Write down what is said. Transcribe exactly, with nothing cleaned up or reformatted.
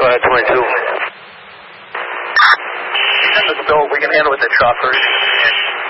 Go ahead, twenty-two. He's in the stove. We can handle it with the chopper.